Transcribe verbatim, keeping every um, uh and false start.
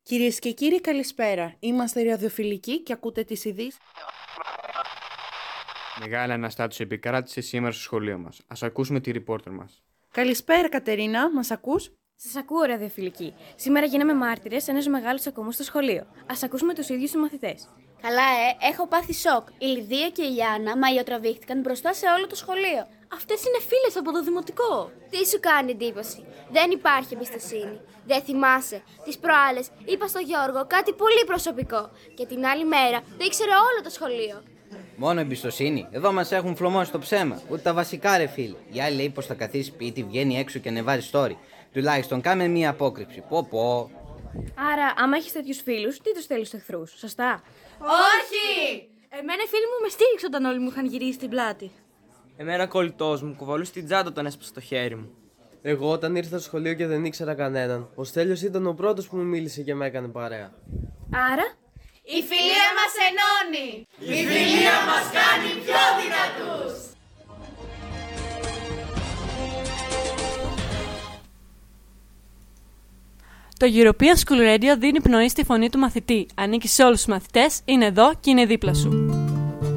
Κυρίες και κύριοι, καλησπέρα. Είμαστε ραδιοφιλικοί και ακούτε τις ειδήσεις. Μεγάλη αναστάτωση επικράτησε σήμερα στο σχολείο μας. Ας ακούσουμε τη ρεπόρτερ μας. Καλησπέρα, Κατερίνα. Μας ακούς? Σας ακούω, ραδιοφιλική. Σήμερα γίναμε μάρτυρες ενός μεγάλου τσακωμού στο σχολείο. Ας ακούσουμε τους ίδιους τους μαθητές. Καλά, ε, έχω πάθει σοκ. Η Λιδία και η Λιάννα μαλλιοτραβήχτηκαν μπροστά σε όλο το σχολείο. Αυτές είναι φίλες από το δημοτικό. Τι σου κάνει εντύπωση? Δεν υπάρχει εμπιστοσύνη. Δεν θυμάσαι? Τις προάλλες είπα στο Γιώργο κάτι πολύ προσωπικό. Και την άλλη μέρα το ήξερε όλο το σχολείο. Μόνο εμπιστοσύνη. Εδώ μας έχουν φλωμώσει το ψέμα. Ούτε τα βασικά, ρε φίλε. Η άλλη λέει πως θα καθίσει σπίτι, βγαίνει έξω και ανεβάζει story. Τουλάχιστον κάμε μία απόκρυψη. Πω πω. Άρα, άμα έχεις τέτοιους φίλους, τι τους θέλεις στους εχθρούς, σωστά? Όχι! Εμένα οι φίλοι μου με στήριξαν όταν όλοι μου είχαν γυρίσει την πλάτη. Εμένα κολλητός μου κουβαλούσε την τσάντα όταν έσπασε το χέρι μου. Εγώ όταν ήρθα στο σχολείο και δεν ήξερα κανέναν, ο Στέλιος ήταν ο πρώτος που μου μίλησε και με έκανε παρέα. Άρα, η φιλία μας ενώνει! Η φιλία μας κάνει πιο δυνατούς! Το European School Radio δίνει πνοή στη φωνή του μαθητή. Ανήκει σε όλους τους μαθητές, είναι εδώ και είναι δίπλα σου.